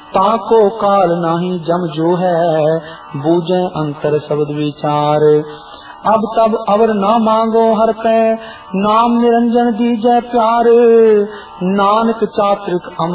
ताको काल नाही जम जो है, बूझे अंतर शब्द विचार। अब तब अवर न मांगो हर पे, नाम निरंजन दीजै प्यार। नानक चात्रिक